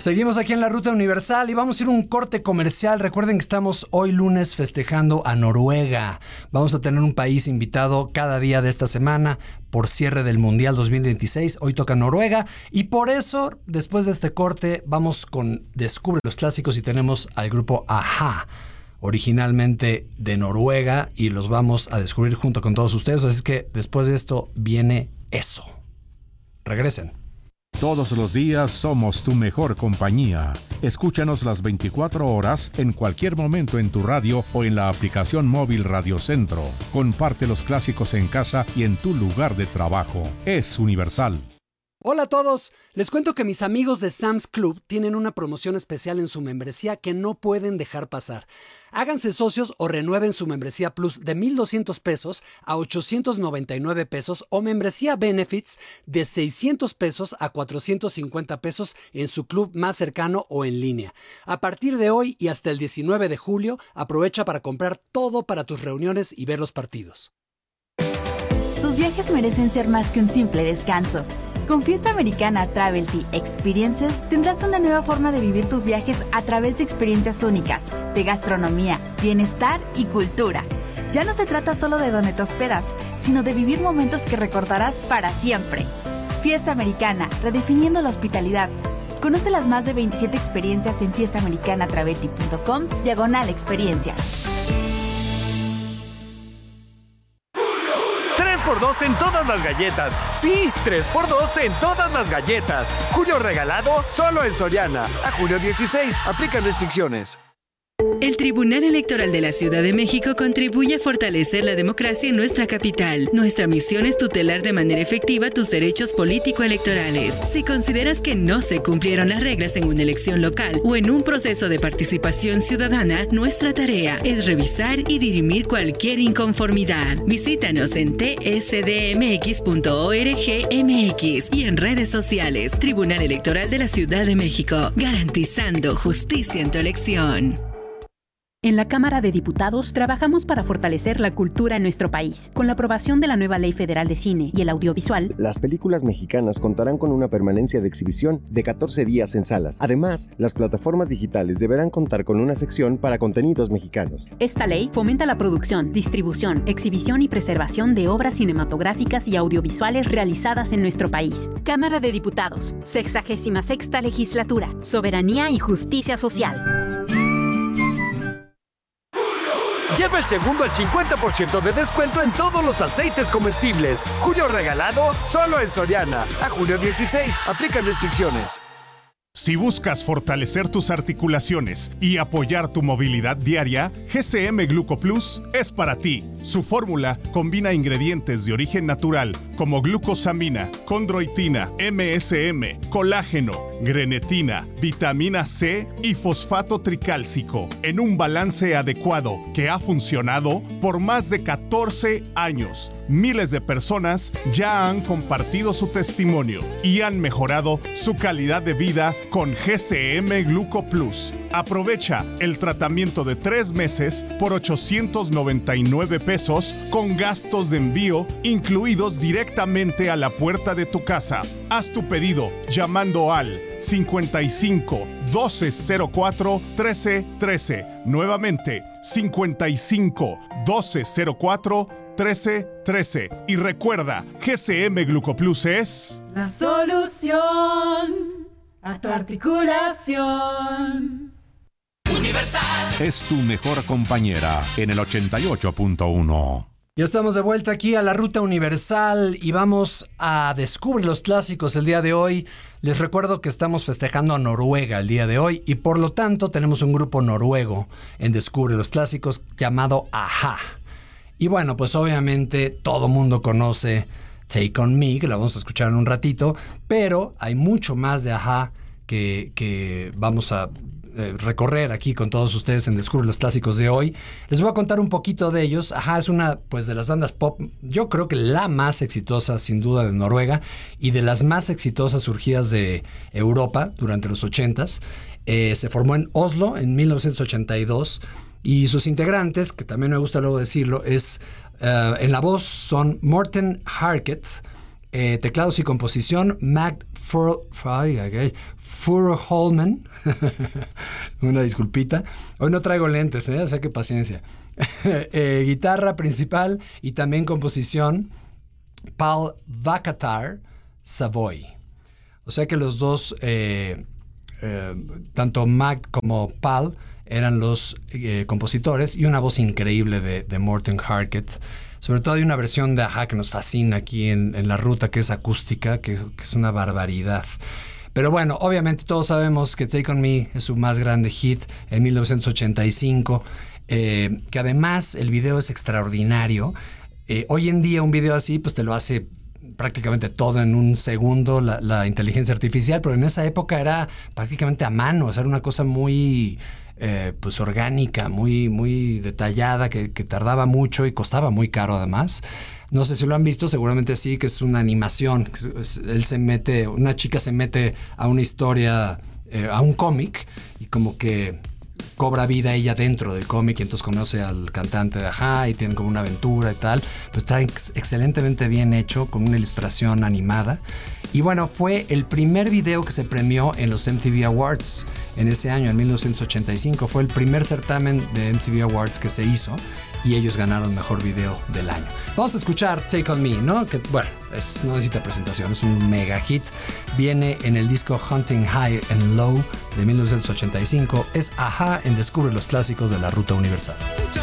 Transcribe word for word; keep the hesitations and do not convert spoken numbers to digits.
Seguimos aquí en la Ruta Universal y vamos a ir a un corte comercial. Recuerden que estamos hoy lunes festejando a Noruega. Vamos a tener un país invitado cada día de esta semana por cierre del Mundial dos mil veintiséis. Hoy toca Noruega y por eso, después de este corte, vamos con Descubre los Clásicos y tenemos al grupo a-ha, originalmente de Noruega, y los vamos a descubrir junto con todos ustedes. Así que después de esto viene eso. Regresen. Todos los días somos tu mejor compañía. Escúchanos las veinticuatro horas en cualquier momento en tu radio o en la aplicación móvil Radio Centro. Comparte los clásicos en casa y en tu lugar de trabajo. Es Universal. Hola a todos, les cuento que mis amigos de Sam's Club tienen una promoción especial en su membresía que no pueden dejar pasar. Háganse socios o renueven su membresía Plus de mil doscientos pesos a ochocientos noventa y nueve pesos o membresía Benefits de seiscientos pesos a cuatrocientos cincuenta pesos en su club más cercano o en línea. A partir de hoy y hasta el diecinueve de julio, aprovecha para comprar todo para tus reuniones y ver los partidos. Tus viajes merecen ser más que un simple descanso. Con Fiesta Americana Travelty Experiences tendrás una nueva forma de vivir tus viajes a través de experiencias únicas, de gastronomía, bienestar y cultura. Ya no se trata solo de dónde te hospedas, sino de vivir momentos que recordarás para siempre. Fiesta Americana, redefiniendo la hospitalidad. Conoce las más de veintisiete experiencias en fiestaamericanatravelty.com diagonal experiencias. tres por dos en todas las galletas. Sí, tres por dos en todas las galletas. Julio regalado solo en Soriana. A julio dieciséis. Aplican restricciones. El Tribunal Electoral de la Ciudad de México contribuye a fortalecer la democracia en nuestra capital. Nuestra misión es tutelar de manera efectiva tus derechos político-electorales. Si consideras que no se cumplieron las reglas en una elección local o en un proceso de participación ciudadana, nuestra tarea es revisar y dirimir cualquier inconformidad. Visítanos en t s d m x punto org m x y en redes sociales. Tribunal Electoral de la Ciudad de México, garantizando justicia en tu elección. En la Cámara de Diputados trabajamos para fortalecer la cultura en nuestro país. Con la aprobación de la nueva Ley Federal de Cine y el Audiovisual, las películas mexicanas contarán con una permanencia de exhibición de catorce días en salas. Además, las plataformas digitales deberán contar con una sección para contenidos mexicanos. Esta ley fomenta la producción, distribución, exhibición y preservación de obras cinematográficas y audiovisuales realizadas en nuestro país. Cámara de Diputados, sexagésima sexta Legislatura, Soberanía y Justicia Social. Lleva el segundo al cincuenta por ciento de descuento en todos los aceites comestibles. Julio regalado solo en Soriana. A julio dieciséis. Aplican restricciones. Si buscas fortalecer tus articulaciones y apoyar tu movilidad diaria, G C M Gluco Plus es para ti. Su fórmula combina ingredientes de origen natural como glucosamina, condroitina, M S M, colágeno, grenetina, vitamina C y fosfato tricálcico en un balance adecuado que ha funcionado por más de catorce años. Miles de personas ya han compartido su testimonio y han mejorado su calidad de vida con G C M Gluco Plus. Aprovecha el tratamiento de tres meses por ochocientos noventa y nueve pesos con gastos de envío incluidos directamente a la puerta de tu casa. Haz tu pedido llamando al cincuenta y cinco, doce cero cuatro, trece trece. Nuevamente, cincuenta y cinco, doce cero cuatro, trece trece. Y recuerda, G C M Gluco Plus es la solución a tu articulación. Universal es tu mejor compañera en el ochenta y ocho punto uno. Ya estamos de vuelta aquí a la Ruta Universal y vamos a descubrir los clásicos el día de hoy. Les recuerdo que estamos festejando a Noruega el día de hoy y por lo tanto tenemos un grupo noruego en Descubre los Clásicos llamado a-ha. Y bueno, pues obviamente todo mundo conoce Take On Me, que la vamos a escuchar en un ratito, pero hay mucho más de a-ha que, que vamos a eh, recorrer aquí con todos ustedes en Descubre los Clásicos de hoy. Les voy a contar un poquito de ellos. a-ha es una pues de las bandas pop, yo creo que la más exitosa sin duda de Noruega y de las más exitosas surgidas de Europa durante los ochentas. Eh, se formó en Oslo en mil novecientos ochenta y dos y sus integrantes, que también me gusta luego decirlo, es uh, en la voz son Morten Harket, Eh, teclados y composición, Mac Fuhrholmen. Una disculpita. Hoy no traigo lentes, ¿eh? O sea que paciencia. eh, guitarra principal y también composición, Paul Vakatar Savoy. O sea que los dos, eh, eh, tanto Mac como Paul, eran los eh, compositores, y una voz increíble de, de Morten Harket. Sobre todo hay una versión de A-ha que nos fascina aquí en, en la ruta, que es acústica, que, que es una barbaridad. Pero bueno, obviamente todos sabemos que Take On Me es su más grande hit en mil novecientos ochenta y cinco, eh, que además el video es extraordinario. Eh, hoy en día un video así pues te lo hace prácticamente todo en un segundo la, la inteligencia artificial, pero en esa época era prácticamente a mano, o sea, era una cosa muy... Eh, pues orgánica, muy, muy detallada, que, que tardaba mucho y costaba muy caro además. No sé si lo han visto, seguramente sí, que es una animación. Él se mete, una chica se mete a una historia, eh, a un cómic, y como que cobra vida ella dentro del cómic, y entonces conoce al cantante de A-ha y tienen como una aventura y tal. Pues está ex- excelentemente bien hecho, con una ilustración animada. Y bueno, fue el primer video que se premió en los M T V Awards en ese año, en mil novecientos ochenta y cinco. Fue el primer certamen de M T V Awards que se hizo, y ellos ganaron mejor video del año. Vamos a escuchar Take On Me, ¿no? Que bueno, es, no necesita presentación, es un mega hit. Viene en el disco Hunting High and Low de mil novecientos ochenta y cinco. Es A-ha en Descubre los Clásicos de la Ruta Universal.